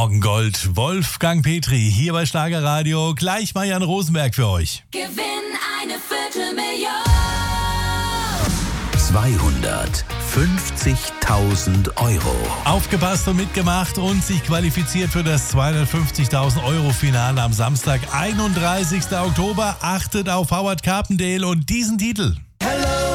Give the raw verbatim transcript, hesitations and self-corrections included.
Morgengold, Wolfgang Petri, hier bei Schlagerradio. Gleich mal Jan Rosenberg für euch. Gewinn eine Viertelmillion. zweihundertfünfzigtausend Euro. Aufgepasst und mitgemacht und sich qualifiziert für das zweihundertfünfzigtausend Euro Finale am Samstag, einunddreißigsten Oktober. Achtet auf Howard Carpendale und diesen Titel.